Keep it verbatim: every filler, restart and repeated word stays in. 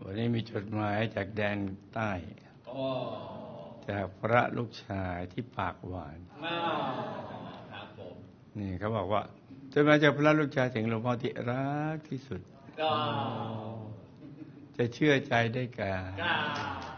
วันนี้มีจดหมายจากแดนใต้โอ้จากพระลูกชายที่ปากหวานมาครับผมนี่เขาบอกว่าจดหมายจากพระลูกชายถึงหลวงพ่อที่รักที่สุดก็จะเชื่อใจได้กาก็